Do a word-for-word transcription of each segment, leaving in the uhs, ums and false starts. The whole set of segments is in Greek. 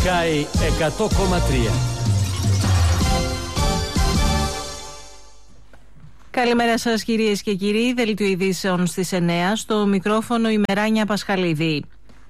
Sky εκατό κόμμα τρία. Καλημέρα σας κυρίες και κύριοι, δελτίο ειδήσεων στις εννέα, στο μικρόφωνο η Μεράνια Πασχαλίδη.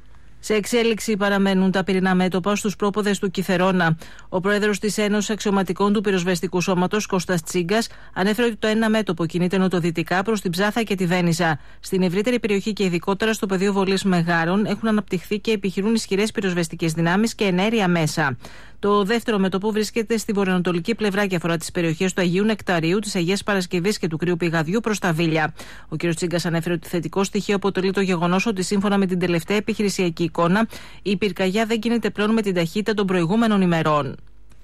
Σε εξέλιξη παραμένουν τα πυρηνά μέτωπα στους πρόποδες του Κιθερώνα. Ο πρόεδρος της Ένωσης Αξιωματικών του Πυροσβεστικού Σώματος, Κώστας Τσίγκας, ανέφερε ότι το ένα μέτωπο κινείται νοτοδυτικά προς την Ψάθα και τη Βένιζα. Στην ευρύτερη περιοχή και ειδικότερα στο πεδίο βολής Μεγάρων έχουν αναπτυχθεί και επιχειρούν ισχυρές πυροσβεστικές δυνάμεις και ενέργεια μέσα. Το δεύτερο μέτωπο βρίσκεται στη βορειοανατολική πλευρά και αφορά τις περιοχές του Αγίου Νεκταρίου, της Αγίας Παρασκευής και του Κρύου Πηγαδιού προς τα Βίλια. Ο κ. Τσίγκας ανέφερε ότι θετικό στοιχείο αποτελεί το γεγονός ότι σύμφωνα με την τελευταία επιχειρησιακή εικόνα, η πυρκαγιά δεν κινείται πλέον με την ταχύτητα των προηγούμενων ημερών.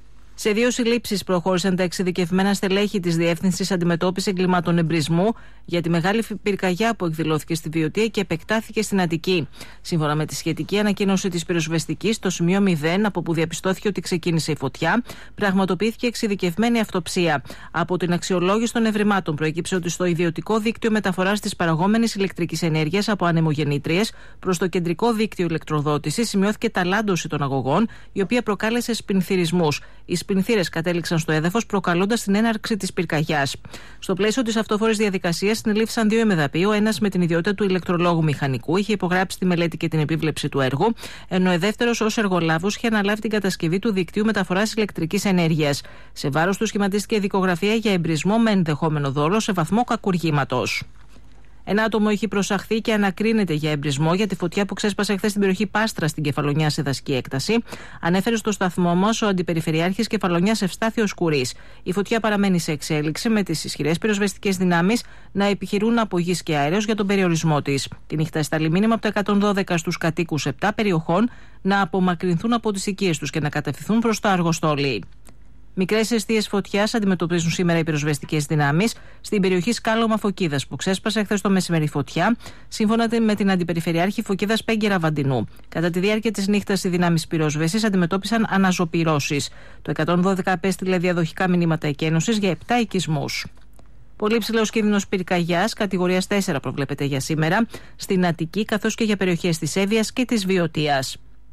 Σε δύο συλλήψεις προχώρησαν τα εξειδικευμένα στελέχη της Διεύθυνσης Αντιμετώπισης Εγκλημάτων Εμπρισμού για τη μεγάλη πυρκαγιά που εκδηλώθηκε στη Βιωτία και επεκτάθηκε στην Αττική. Σύμφωνα με τη σχετική ανακοίνωση της πυροσβεστικής, στο σημείο μηδέν, από που διαπιστώθηκε ότι ξεκίνησε η φωτιά, πραγματοποιήθηκε εξειδικευμένη αυτοψία. Από την αξιολόγηση των ευρημάτων προέκυψε ότι στο ιδιωτικό δίκτυο μεταφοράς της παραγόμενης ηλεκτρικής ενέργειας από ανεμογεννήτριες προς το κεντρικό δίκτυο ηλεκτροδότησης σημειώθηκε ταλάντωση των αγωγών, η οποία προκάλεσε σπινθυρισμούς. Οι σπινθύρες κατέληξαν στο έδαφος, προκαλώντας την έναρξη της πυρκαγιάς. Στο πλαίσιο της αυτόφορης διαδικασίας συνελήφθησαν δύο ημεδαποί. Ο ένας με την ιδιότητα του ηλεκτρολόγου μηχανικού είχε υπογράψει τη μελέτη και την επίβλεψη του έργου, ενώ ο δεύτερος ως εργολάβος είχε αναλάβει την κατασκευή του δικτύου μεταφοράς ηλεκτρικής ενέργειας. Σε βάρος του σχηματίστηκε δικογραφία για εμπρισμό με ενδεχόμενο δόλο σε βαθμό κακουργήματος. Ένα άτομο έχει προσαχθεί και ανακρίνεται για εμπρισμό για τη φωτιά που ξέσπασε χθες στην περιοχή Πάστρα στην Κεφαλονιά σε δασική έκταση, ανέφερε στο σταθμό μας ο Αντιπεριφερειάρχης Κεφαλονιάς Ευστάθιος Κουρής. Η φωτιά παραμένει σε εξέλιξη, με τις ισχυρές πυροσβεστικές δυνάμεις να επιχειρούν από γης και αέρος για τον περιορισμό της. Τη νύχτα στάλει μήνυμα από το εκατόν δώδεκα στους κατοίκους επτά περιοχών να απομακρυνθούν από τις οικίες τους και να κατευθυνθούν προς το Αργοστόλι. Μικρές αιστείες φωτιάς αντιμετωπίζουν σήμερα οι πυροσβεστικές δυνάμεις στην περιοχή Σκάλωμα Φωκίδας που ξέσπασε χθες το μεσημέρι φωτιά, σύμφωνα με την Αντιπεριφερειάρχη Φωκίδας Πέγγερα Βαντινού. Κατά τη διάρκεια της νύχτας, οι δυνάμεις πυροσβέσης αντιμετώπισαν αναζωπυρώσεις. Το εκατόν δώδεκα απέστειλε διαδοχικά μηνύματα εκένωσης για επτά οικισμούς. Πολύ ψηλός κίνδυνος πυρκαγιάς, κατηγορίας τέσσερα προβλέπεται για σήμερα στην Αττική, καθώς και για περιοχές της Εύβοιας και της Βιωτίας.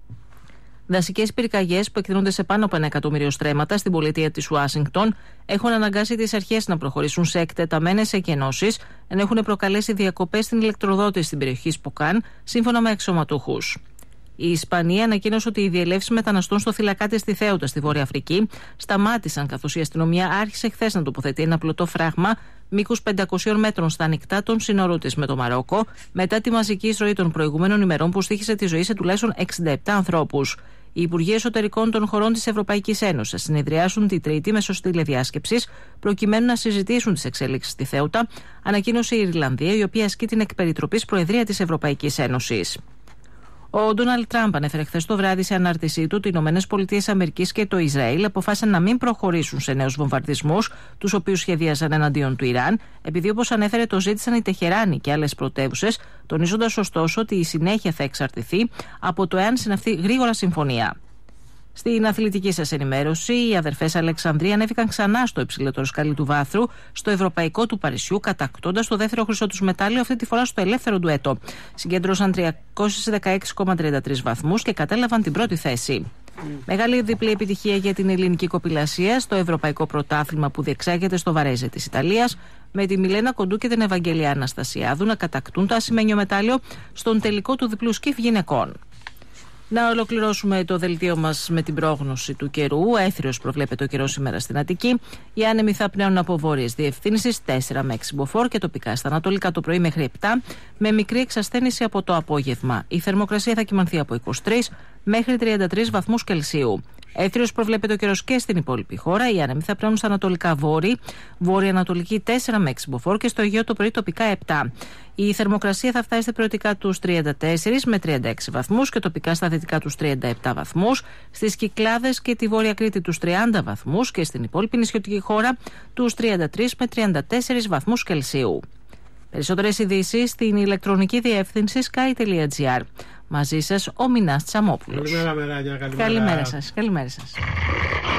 Δασικές πυρκαγιές που εκτείνονται σε πάνω από ένα εκατομμύριο στρέμματα στην πολιτεία της Ουάσιγκτον έχουν αναγκάσει τις αρχές να προχωρήσουν σε εκτεταμένες εκενώσεις, ενώ έχουν προκαλέσει διακοπές στην ηλεκτροδότηση στην περιοχή Σποκάν, σύμφωνα με αξιωματούχους. Η Ισπανία ανακοίνωσε ότι οι διελεύσεις μεταναστών στο Θηλακάτι στη Θέουτα, στη Βόρεια Αφρική, σταμάτησαν, καθώς η αστυνομία άρχισε χθες να τοποθετεί ένα πλωτό φράγμα μήκους πεντακόσιων μέτρων στα ανοιχτά των σύνορων της με το Μαρόκο, μετά τη μαζική εισρωή των προηγούμενων ημερών που στοίχισε τη ζωή σε τουλάχιστον εξήντα επτά ανθρώπους. Οι Υπουργοί Εσωτερικών των χωρών της Ευρωπαϊκής Ένωσης συνεδριάσουν τη Τρίτη μέσω τηλεδιάσκεψης προκειμένου να συζητήσουν τις εξέλιξεις στη Θέουτα, ανακοίνωσε η Ιρλανδία, η οποία ασκεί την εκπεριτροπής Προεδρία της Ευρωπαϊκής Ένωσης. Ο Ντόναλντ Τραμπ ανέφερε χθες το βράδυ σε ανάρτησή του ότι οι Ηνωμένες Πολιτείες Αμερικής και το Ισραήλ αποφάσισαν να μην προχωρήσουν σε νέους βομβαρδισμούς, τους οποίους σχεδίαζαν εναντίον του Ιράν, επειδή, όπως ανέφερε, το ζήτησαν η Τεχεράνη και άλλες πρωτεύουσες, τονίζοντας ωστόσο ότι η συνέχεια θα εξαρτηθεί από το εάν συναυθεί γρήγορα συμφωνία. Στην αθλητική σας ενημέρωση, οι αδερφές Αλεξανδρία ανέβηκαν ξανά στο υψηλότερο σκαλί του βάθρου, στο Ευρωπαϊκό του Παρισιού, κατακτώντας το δεύτερο χρυσό τους μετάλλιο, αυτή τη φορά στο ελεύθερο ντουέτο. Συγκέντρωσαν τριακόσιους δεκαέξι κόμμα τριάντα τρεις βαθμούς και κατέλαβαν την πρώτη θέση. Mm. Μεγάλη διπλή επιτυχία για την ελληνική κοπηλασία στο Ευρωπαϊκό Πρωτάθλημα που διεξάγεται στο Βαρέζε της Ιταλίας, με τη Μιλένα Κοντού και την Ευαγγελία Αναστασιάδου να κατακτούν το ασημένιο μετάλλιο στον τελικό του διπλού σκιφ γυναικών. Να ολοκληρώσουμε το δελτίο μας με την πρόγνωση του καιρού. Έθριος προβλέπεται ο καιρός σήμερα στην Αττική. Οι άνεμοι θα πνέουν από βόρειες διευθύνσεις τέσσερα με έξι μποφόρ και τοπικά στα ανατολικά το πρωί μέχρι επτά, με μικρή εξασθένηση από το απόγευμα. Η θερμοκρασία θα κυμανθεί από είκοσι τρεις μέχρι τριάντα τρεις βαθμούς Κελσίου. Έθριος προβλέπεται ο καιρός και στην υπόλοιπη χώρα. Οι άνεμοι θα πνέουν στα ανατολικά βόρειοι, βόρεια-ανατολική τέσσερα με έξι μποφόρ και στο Αιγαίο το πρωί τοπικά επτά. Η θερμοκρασία θα φτάσει στα περιοτικά τους τριάντα τέσσερα με τριάντα έξι βαθμούς και τοπικά στα δυτικά τους τριάντα επτά βαθμούς, στις Κυκλάδες και τη Βόρεια Κρήτη τους τριάντα βαθμούς και στην υπόλοιπη νησιωτική χώρα τους τριάντα τρεις με τριάντα τέσσερα βαθμούς Κελσίου. Περισσότερες ειδήσεις στην ηλεκτρονική διεύθυνση sky τελεία gr. Μαζί σας ο Μινάς Τσαμόπουλος. Καλημέρα, Μεράνια. Καλημέρα. Καλημέρα σας. Καλημέρα σας.